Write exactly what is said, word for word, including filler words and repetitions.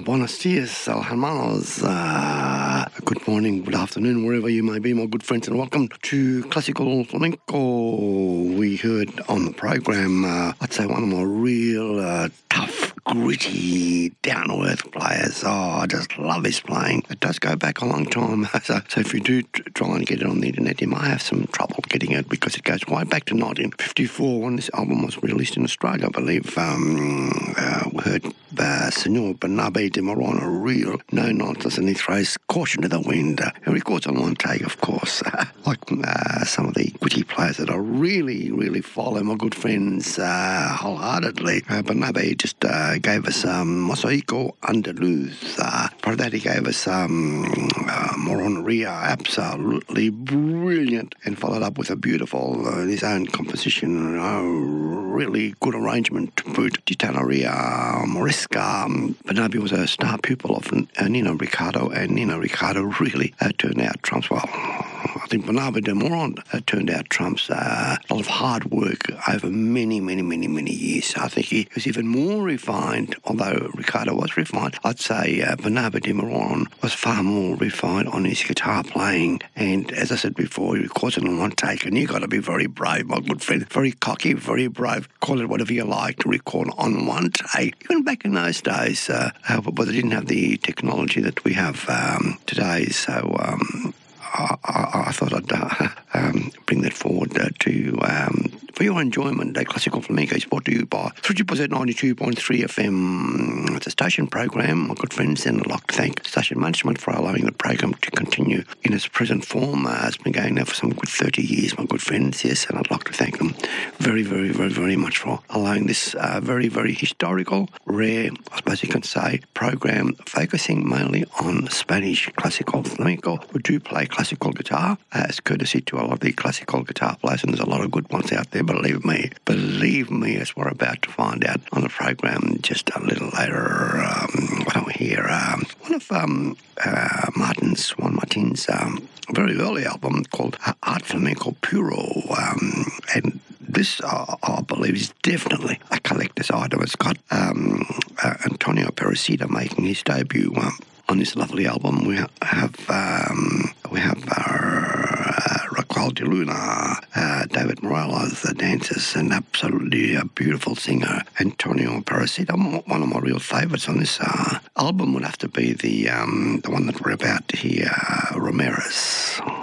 buenos dias, hermanos. Uh, good morning, good afternoon, wherever you may be, my good friends, and welcome to Classical Flamenco. We heard on the program, uh, I'd say one of my real uh, tough, gritty, down-to-earth players. Oh, I just love his playing. It does go back a long time, so, so if you do t- try and get it on the internet, you might have some trouble getting it because it goes way back to nineteen fifty-four when this album was released in Australia, I believe. Um, uh, we heard uh, Senor Bernabe de Moron, a real no-nonsense, and he throws caution to the wind. Uh, he records on one take, of course, uh, like uh, some of the gritty players that I really, really follow, my good friends, uh, wholeheartedly. Uh, Bernabe just uh, gave us um, Mosaico Andaluz. Uh, for that, he gave us um, uh, Moron Ria, absolutely brilliant, and followed up with a beautiful, uh, his own composition, uh, really good arrangement to boot. Gitana Ria, Morisca. Um, Bernabe was a star pupil of uh, Nino Ricardo, and Nino Ricardo really uh, turned out trumps well. I think Bernabe de Moron uh, turned out trumps uh, a lot of hard work over many, many, many, many years. I think he was even more refined, although Ricardo was refined. I'd say uh, Bernabe de Moron was far more refined on his guitar playing. And as I said before, he records it on one take, and you've got to be very brave, my good friend. Very cocky, very brave. Call it whatever you like to record on one take. Even back in those days, uh, uh, but they didn't have the technology that we have um, today. So, um, I, I, I thought I'd uh, um, bring that forward uh, to um, for your enjoyment. Uh, Classical Flamenco is brought to you by three Z Z ninety-two point three F M. It's a station program, my good friends, and I'd like to thank station management for allowing the program to continue in its present form. Uh, it's been going now for some good thirty years, my good friends, yes, and I'd like to thank them very, very, very, very much for allowing this uh, very, very historical, rare, I suppose you can say, program focusing mainly on Spanish classical flamenco. We do play classical guitar uh, as courtesy to a lot of the classical guitar players, and there's a lot of good ones out there, believe me. Believe me, as we're about to find out on the program just a little later. Um, why don't we hear um, one of um, uh, Martin's, Juan Martin's um, very early album called Art Flamenco Puro, um, and this, uh, I believe, is definitely a collector's item. It's got um, uh, Antonio Perecita making his debut um, on this lovely album. We have um, we have uh, Raquel de Luna, uh, David Morales, the dancers, and absolutely a beautiful singer, Antonio Perecita. One of my real favourites on this uh, album would have to be the um, the one that we're about to hear, uh, Ramirez.